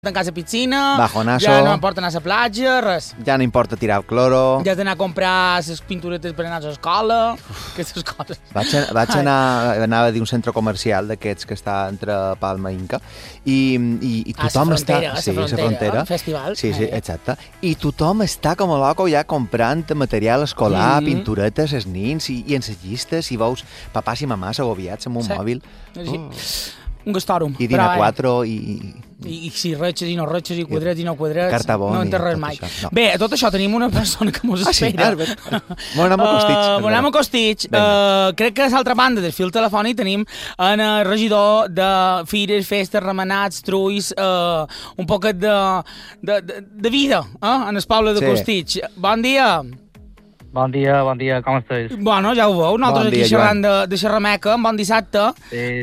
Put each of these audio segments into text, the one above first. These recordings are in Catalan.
tancar la piscina, Bajonazo. ja no importa anar a la platja, res. Ja no importa tirar el cloro. Ja has d'anar a comprar les pinturetes per anar a l'escola, aquestes coses. Vaig anar, anava a dir un centre comercial d'aquests que està entre Palma i Inca i tothom està... Sí, la frontera, festival. Sí, exacte. I tothom està com a loco ja comprant material escolar, pinturetes, els nins i en les llistes, si veus papàs i mamàs agobiats amb un mòbil. Un gastòrum. I dinar 4 I si retxes i no retxes, i quadrats i no quadrats, Cartabon, no entes res mai. Això, no. Bé, a tot això tenim una persona que mos espera. M'ho anem a Costitx. M'ho anem a Costitx. Crec que a l'altra banda del fil telefònic tenim en el regidor de fires, festes, remenats, trulls, un poquet de vida en el poble de Costitx. Bon dia. Bon dia, com estàs? Bueno, ja ho veu, nosaltres aquí xerrant de xerrameca, un bon dissabte. Sí.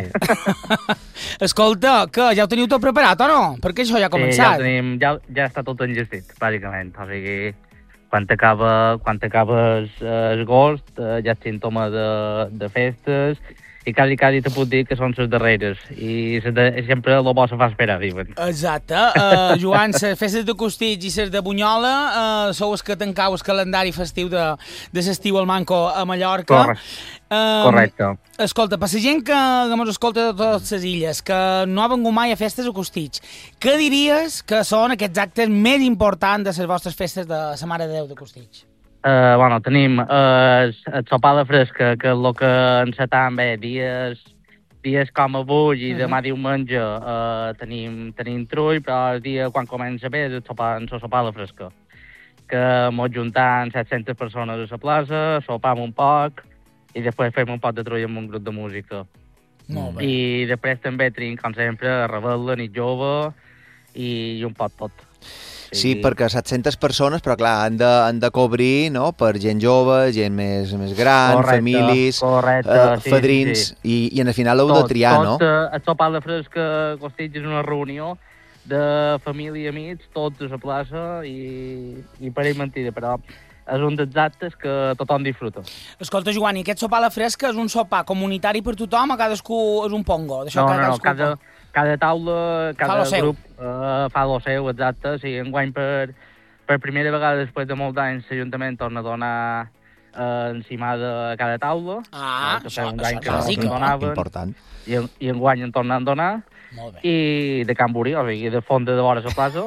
Escolta, que ja ho teniu tot preparat o no? Perquè això ja ha començat. Sí, ja està tot engestit, bàsicament. O sigui, quan acabes agost, ja és símptoma de festes, i quasi te puc dir que són les darreres. I sempre el bo se fa esperar, diuen. Exacte. Joan, les festes de Costitx i les de Bunyola sou els que tancau el calendari festiu de l'estiu al Manco a Mallorca. Correcte. Escolta, per la gent que ens escolta de totes les illes, que no ha vengut mai a festes a Costitx, què diries que són aquests actes més importants de les vostres festes de la Mare de Déu de Costitx? Tenim el sopar de fresca, que és el que encetam bé, dies com avui i demà diumenge tenim trull, però el dia quan comença bé és el sopar de fresca, que mos juntam 700 persones a la plaça, sopam un poc i després fem un poc de trull amb un grup de música. Molt bé. I després també tenim, com sempre, Rebel·la, Nit Jove i un poc tot. Sí, perquè 700 persones, però clar, han de cobrir, no?, per gent jove, gent més gran, famílies, fadrins, i al final heu de triar, no? El sopar de fresca Costitx és una reunió de família i amics, tots a la plaça, i pareix mentida, però és un dels actes que tothom disfruta. Escolta, Joan, i aquest sopar a la fresca és un sopar comunitari per tothom o cadascú és un pongo? No, cada taula, cada grup fa el seu, exacte. Sí, enguany per primera vegada després de molts anys l'Ajuntament torna a donar encimada a cada taula. Això és important. I enguany en tornen a donar. I de Camburí, o sigui, de fons de vora la plaça.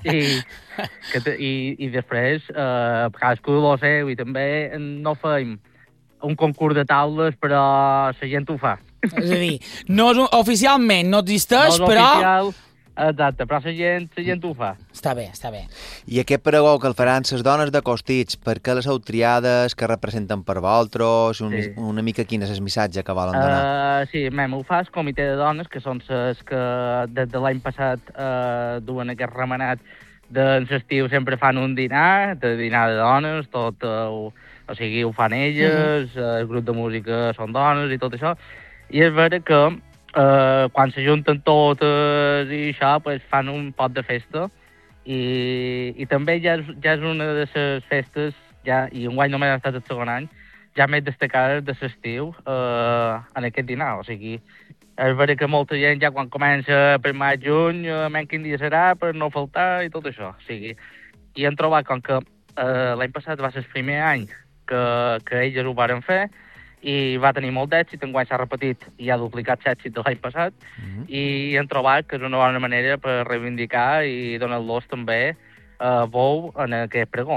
I després cadascú de lo seu, i també no fem un concurs de taules, però la gent ho fa. És a dir, oficialment no existeix, però... Oficial, exacte, però la gent ho fa. Està bé. I aquest pregó que el faran les dones de Costitx, per què les heu triades, que representen per vosaltres, una mica quin és el missatge que volen donar? Sí, ho fa el comitè de dones, que són les que des de l'any passat duen aquest remenat de l'estiu, sempre fan un dinar de dones, tot, o sigui, ho fan elles, el grup de música són dones i tot això. I és vera que quan s'ajunten totes i això, pues, fan un pot de festa i també ja és una de les festes, i enguany només ha estat el segon any, ja més destacades de l'estiu en aquest dinar. O sigui, és vera que molta gent ja quan comença per maig, juny, quin dia serà per no faltar i tot això. O sigui, i hem trobat com que l'any passat va ser el primer any que elles ho varen fer, i va tenir molt d'èxit, enguany s'ha repetit i ha duplicat l'èxit de l'any passat, i hem trobat que és una bona manera per reivindicar i donar-los també veu en aquest pregó.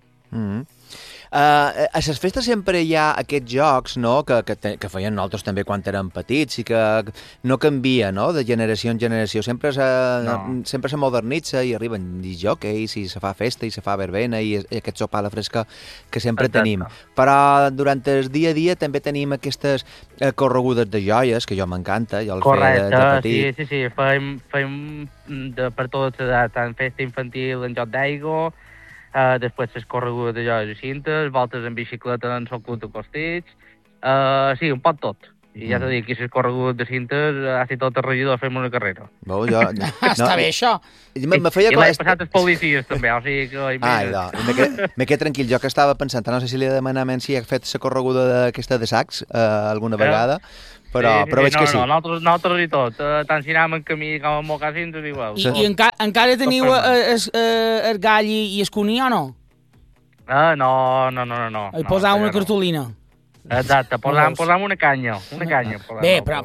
A les festes sempre hi ha aquests jocs, no?, que feien nosaltres també quan érem petits i que no canvia, no?, de generació en generació. Sempre se modernitza i arriben disjòqueis i se fa festa i se fa verbena i aquest sopar a la fresca que sempre tenim. Però durant el dia a dia també tenim aquestes corregudes de joies, que jo m'encanta, jo el feia de petit. Sí, fem per totes les edats, tant festa infantil en joc d'aigua, després les corregudes de joies i cintes, voltes en bicicleta en el club de Costitx, sí, un pot tot. I ja t'ho dic, aquí s'ha corregut de cintes, ha estat tot el regidor fent una carrera. Veus, jo... Està bé, això. Me feia I l'any passat els policies, també, o sigui que... Me quedo tranquil, jo que estava pensant, no sé si li he de demanar si ha fet la correguda d'aquesta de sacs alguna vegada, però veig que sí. No, nosaltres i tot, tant si anem en camí com en mocasins és igual. I encara teniu el gall i el cuní o no? No. Hi posar una cartolina. Exacte, posam una canya. Bé, però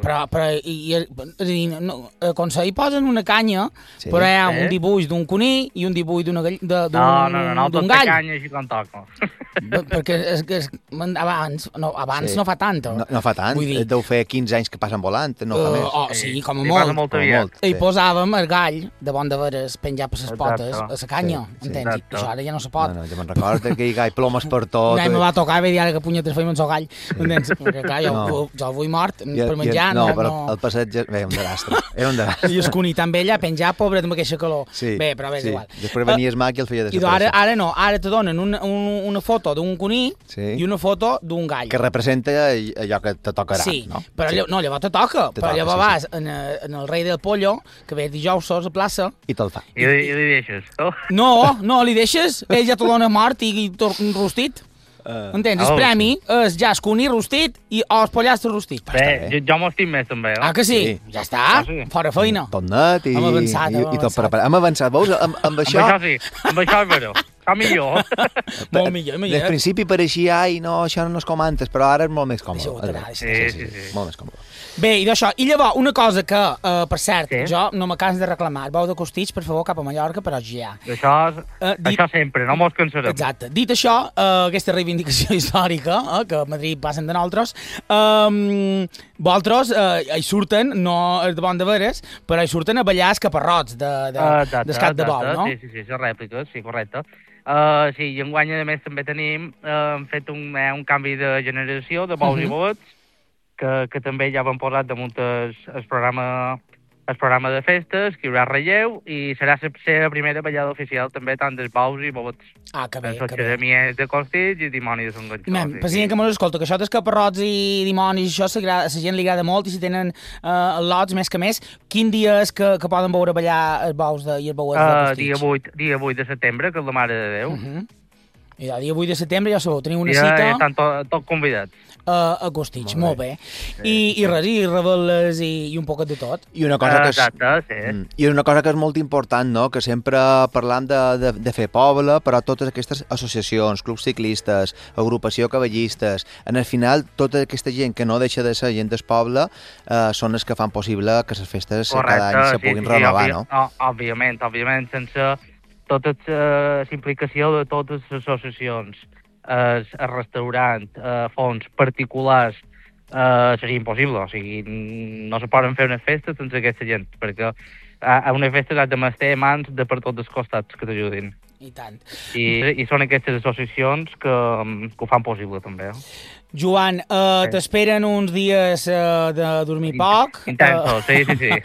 quan se hi posen una canya, però hi ha un dibuix d'un cuní i un dibuix d'un gall. No, tot de canya així com toca. Perquè abans no fa tant. No fa tant, deu fer 15 anys que passen volant, no fa més. Sí, com a molt. I posàvem el gall de bon de veres penjat per les potes a la canya, entens? Això ara ja no se pot. Jo me'n recordo que hi ha plomes per tot. Me va tocar i ara que punyetes feim amb el gall. Entens? Perquè clar, jo el vull mort per menjar. No, però el passeig... Bé, un desastre. Era un desastre. I el cuní també allà penjar, pobret, amb aquesta calor. Bé, però bé, és igual. Després venia el mag i el feia desaparèixer. Ara no, ara te donen una foto d'un cuní i una foto d'un gall. Que representa allò que te tocarà. Sí, però llavors te toca. Però llavors vas en el rei del pollo, que ve dijous a la plaça... I te'l fa. I li deixes, no, li deixes, ell ja te dona mort i rostit. Entens? El premi és ja el cuní rostit i els pollats rostit. Bé, jo m'ho estic més també. Ah, que sí? Ja està, fora feina. Tot net i tot preparat. Hem avançat, veus? Amb això... Amb això és vera. Està millor. Molt millor. Al principi pareixia, no, això no és com antes, però ara és molt més còmode. Sí. Molt més còmode. Bé, i d'això, i llavors, una cosa que, per cert, jo no m'acabes de reclamar, bou de costits, per favor, cap a Mallorca, però ja. Això sempre, no mos cansarem. Exacte. Dit això, aquesta reivindicació històrica, que a Madrid passen de nosaltres, vosaltres hi surten, no de bon de veres, però hi surten a ballar els caparrots d'escat de bou, no? Sí, les rèpliques, sí, correcte. Sí, i enguany, a més, també hem fet un canvi de generació de bous i bots, que també ja van posat damunt el programa de festes, que hi haurà relleu, i serà la primera ballada oficial també tant dels bous i bots. Ah, que bé, que bé. De costits i dimonis de Sant Ganxó. Per si que mos escolta, que això dels caparrots i dimonis, això a la gent li agrada molt, i si tenen lots més que més, quin dia és que poden veure ballar els bous i els bous de costits? Dia 8 de setembre, que és la Mare de Déu. I el dia 8 de setembre, ja sabeu, teniu una cita... Ja estan tots convidats. A Costitx, molt bé. I res, i reveles i un poquet de tot. I una cosa que és, exacte, i una cosa que és molt important, no?, que sempre parlam de fer poble, però totes aquestes associacions, clubs ciclistes, agrupació cavallistes, en el final, tota aquesta gent que no deixa de ser gent del poble són els que fan possible que les festes cada any se puguin renovar, no? Òbviament, sense tota la implicació de totes les associacions, el restaurant, fons particulars, seria impossible. O sigui, no se poden fer unes festes sense aquesta gent, perquè a una festa has de mestre mans de per tots els costats que t'ajudin. I tant. I són aquestes associacions que ho fan possible, també. Joan, t'esperen uns dies de dormir poc. Intenso, sí.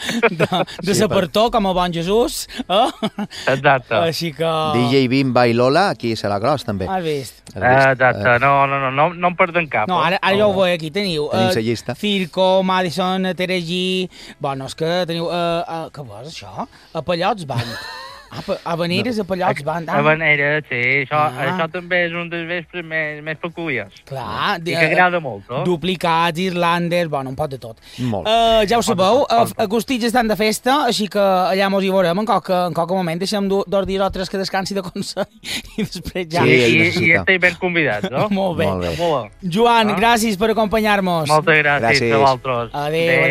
De sapertó, com el bon Jesús. Exacte. Així que... DJ Bimba i Lola, aquí a la Gros, també. Has vist? Exacte, no em perden cap. No, ara ja ho veig, aquí teniu. Tenim la llista. Circo, Madison, Teregí... Bueno, és que teniu... Què vols, això? A Pallots Band. Habaneres a Pallots Band. Habaneres, sí. Això també és un dels vespres més peculiars. Clar. I que agrada molt, no? Duplicats, irlanders, bueno, un pot de tot. Molt. Ja ho sabeu, a Costitx estan de festa, així que allà mos hi veurem en qualque moment. Deixem 2 dies o 3 que descansi de consell i després ja... Sí, i estem ben convidats, no? Molt bé. Molt bé. Joan, gràcies per acompanyar-nos. Moltes gràcies a vosaltres. Adéu.